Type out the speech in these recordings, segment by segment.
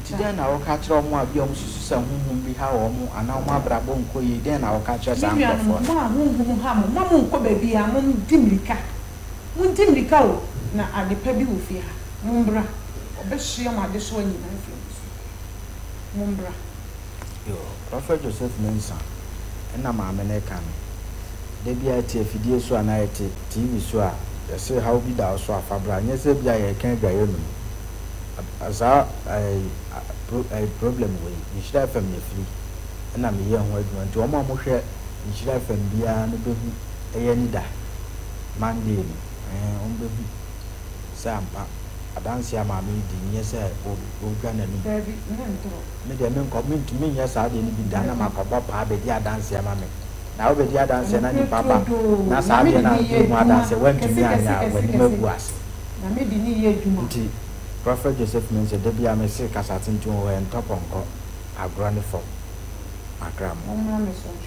Then I will catch all more of your sister whom be how and now my brabo nko then I will catch us and Mamma baby among dimlika. Dimlika na at the pebby with fear. Mumbra. Best share my this one in influence. Mumbra. Yo, Prophet Joseph Mensa. And I'm a American. They be at a video so and I TV so. They say how be thou so fabra. Yes, be I can't go. As a problem with you should have family free. And I'm a young woman to a mom share. You should have family and a baby. Any day. Monday. And baby. Sampa. I dance here, mammy. Yes, sir. Oh, Ghana. Me, the men come to me. Yes, I didn't be done. I'm a papa. Be there dance here, mammy. Now, be there dance and papa. Now, Sabi and I do more dance. Went to me when you was. I made the year. Prophet Joseph means a debut. I may say, Cassatin to her and top on God. I grant it for my grandma.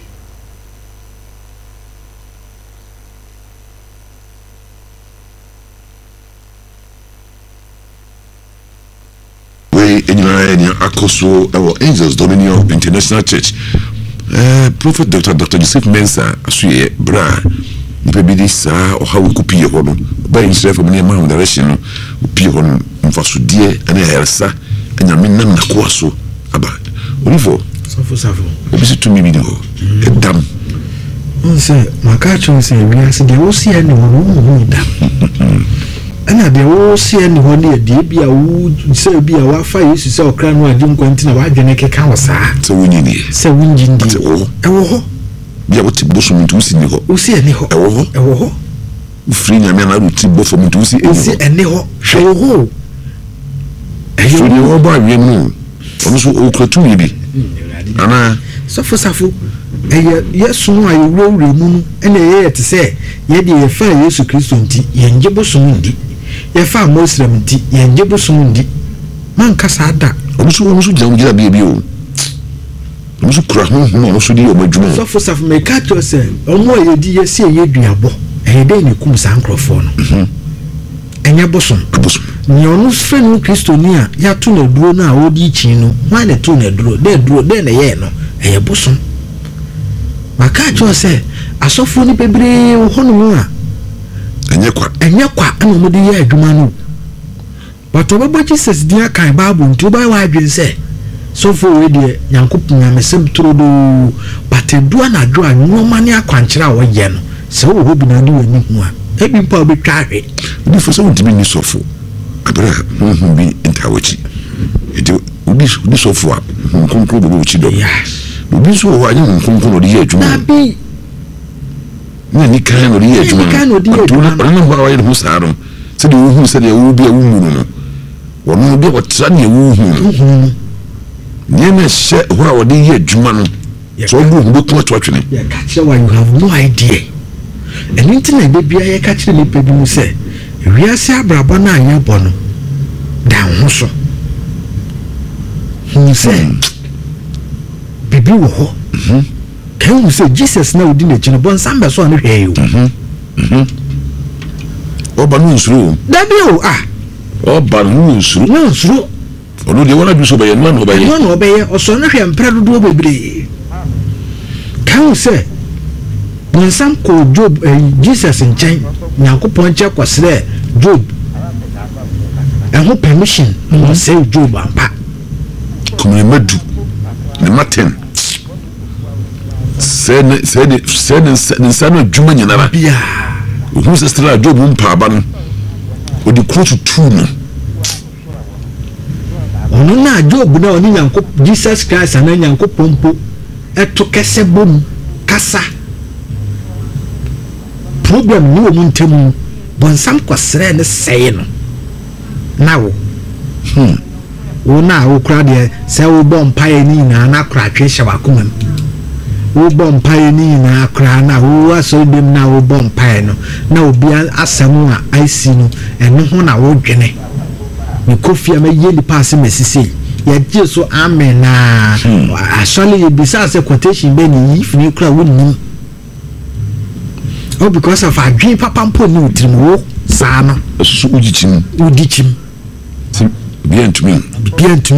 In Akoso, our Angels Dominion International Church, Prophet Dr. Joseph Mensa, Asuye, Bra, Nipebidisa, or how we could be a woman, by himself from near Mount Direction, Pion, Mfasudie, and Elsa, and Yaminam Nakwaso, about Olivo, Safo, visit to me, a dam. Say, my catcher say, we are the OC and one. And I will see anyone near Debia would say be a Wafa used to sell crown while Jim Quentin of Ageneke Kawasa. So we need so winning oh, be able to bosom to see you see any ho free a man out to both for me to see any ho show ho. And you all by you also okra to me. Anna so for Safo. Yes, so I will remove and a to say, yet the affair Yesu Christ yen Jebosumundi. Ye fa Muslim nti ye Jebosumundi. Man kasa da. Omusu jamgira baby o. Omusu kura ho omusu di omadwuma. So for Safo me catch you say, omo ye di ye se ye duabo. E dey ne kum sa nkrofo no. Enya bosom. Ni onu fre no Kristo ni a ya to na duro na odi chi no. Why na to na duro? De na ye no. E bosom. Maka cho se asofo ni bebre hono a enye kwa ana mo de ye adwuma no but obaba Jesus dia kan Bible nti ba wa adwen se sofo we de Nyankopon amesem trodo but edua na adwo anwoma ne akwankyera a wo ye no se wo hobi na de wani hu a ebi mpa obetwa ahwe ni fo se wontimi ni sofo abra bi ntawochi edi odi sofo a nkonkro bo chi do obi so wa nyi nkonkro de ye adwuma abi na ni kan no de ye adwuma to na ba wa ye hu saaro se de wo hu se de wo bi a wo mu no wono de wotra ne wo hu ni na she ho a wo de ye adwuma no so bu hu ko to atwene ya catch you you have no idea and internet be bia ye catch me pe bi mu se wiase abraba na anya bo no dan ho so hu se bibi wo ho can you say Jesus na odi na chi no bon samba so na hwe yo oba no nsuru dabi o oba no nsuru ono de wona bi so be no no be ye oso na hwe mpra dodo bebre can you say bon sam ko Job Jesus nchen Nyankopon che kwasre Job ho permission no say Job ampa kuma madu ne maten sene sano djuma nyinara bia ohu sestra Job mpa aba no odi krotu tu no ono na Job na oni Nyankopon Jesus Christ na Nyankopon po eto kese bom kasa problem ni wo ntemu bonsam kwasre ne sey no nawo wo na wo kra de se wo bom pae ni na na kra twe hye wakoma wo bom pae ni na kra na wo aso dem na wo bom pae no na obi asem a aisi no eno ho na wo dwene me kofia me ye ni pass mesisi ya jesu amen na actually you bisa say quotation be ni if ni kra wo ni oh because of adwen papa mpo ni utrim wo sa no so udichim bien to me